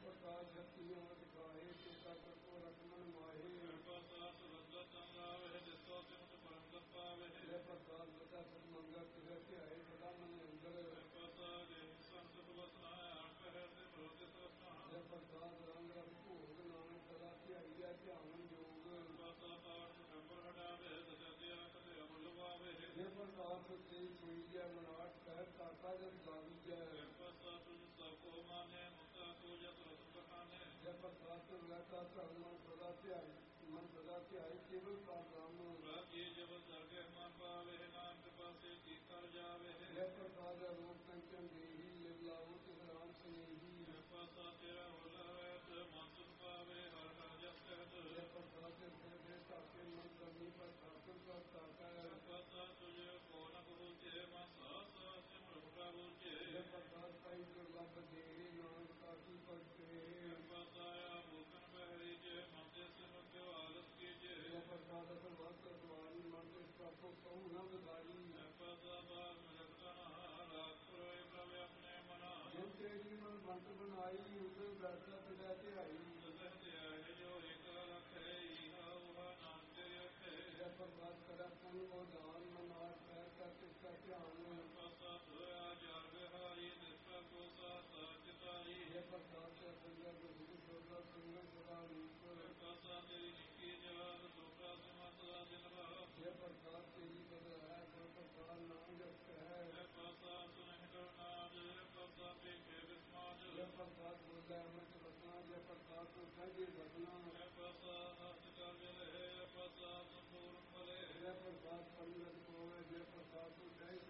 प्रसाद शक्तियों दिखाए चेता को रखमन माहे प्रसाद सुरंदा चंद्रावे दिसो सिमत परंगत पावे जय प्रसाद लता सतमंगल तिरके आए सदा मन अंदर प्रसाद संत वसनाय आठ है से भरोसे सवसना जय प्रसाद रंग रस भोग नानक सदा ध्याइया ध्यान योग प्रसाद पाठ नंबर हटावे दशदिया कते अमल पावे जय प्रसाद से सोईया मनाट कह ताका जब गावी जय प्रसाद सबको माने मुक्ता को जब रस बखाने जय प्रसाद रहता धर्म सदा ध्याय मन सदा ध्याय केवल का राम राजी जब सर्गे मन पावे नाम कृपा से कर जावे जय प्रसाद रूप कंचन देही लाओ तिस राम स्नेही प्रसाद तेरा होला है मन सुन पावे हर हर जस कहत जय प्रसाद से ताके मन करनी पर ठाकुर का ताका प्रसाद तुझे कौन बोचे मन सास सिमर प्रभुचे जय प्रसाद पाई दुर्लभ देहे नाम काकी पड़ते प्रसाया भूखन बहरी जे मध्य सिमर के आलस कीजे जय प्रसाद सर्वत्र द्वारी मन के प्रभु कहूँ न बधाई प्रसाद राजपुर प्रभु अपने मना जिन तेरी मन मंत्र बनाई उसे बैठा सदा ध्याई जो एक रखे नाम तेरे रखे जय प्रसाद कर पुन को दान मनाट कर कर किसका ध्यान प्रसाद होया जार बिहारी निष्ठा को साचिताई जय प्रसाद से सुंदर गुरु शोभा सुंदर सदा रूप प्रसाद तेरी निकी जवाब दूसरा समासदा दिन रात जय प्रसाद तेरी कदर है जय प्रसाद नाम जप है प्रसाद सुन नाज प्रसाद के विस्माज जय प्रसाद बोला अमृत रत्ना जय प्रसाद को सही बदना प्रसाद हस्तकर जय प्रसाद संपूर्ण फले जय प्रसाद पंडित को जय प्रसाद को सही